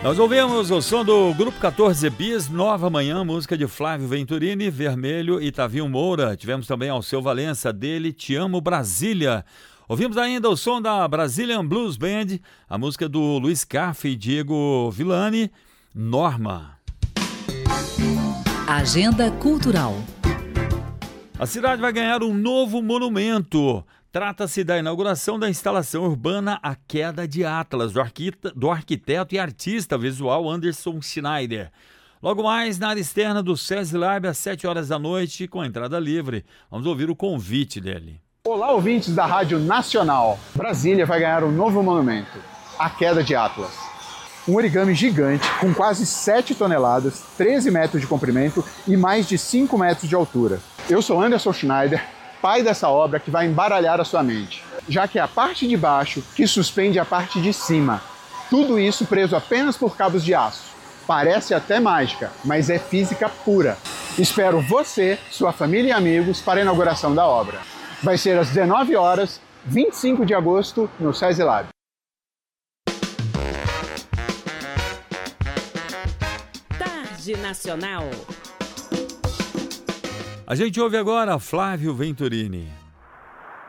Nós ouvimos o som do Grupo 14 Bis, Nova Manhã, música de Flávio Venturini, Vermelho e Tavinho Moura. Tivemos também Alceu Valença, dele, Te Amo Brasília. Ouvimos ainda o som da Brazilian Blues Band, a música do Luiz Caff e Diego Villani, Norma. Agenda Cultural. A cidade vai ganhar um novo monumento. Trata-se da inauguração da instalação urbana A Queda de Atlas, do arquiteto e artista visual Anderson Schneider. Logo mais, na área externa do SESI Lab, às 7 horas da noite, com entrada livre. Vamos ouvir o convite dele. Olá, ouvintes da Rádio Nacional. Brasília vai ganhar um novo monumento, A Queda de Atlas. Um origami gigante, com quase 7 toneladas, 13 metros de comprimento e mais de 5 metros de altura. Eu sou Anderson Schneider, pai dessa obra que vai embaralhar a sua mente, já que é a parte de baixo que suspende a parte de cima. Tudo isso preso apenas por cabos de aço. Parece até mágica, mas é física pura. Espero você, sua família e amigos para a inauguração da obra. Vai ser às 19 horas, 25 de agosto, no SESI Lab. Tarde Nacional. A gente ouve agora Flávio Venturini.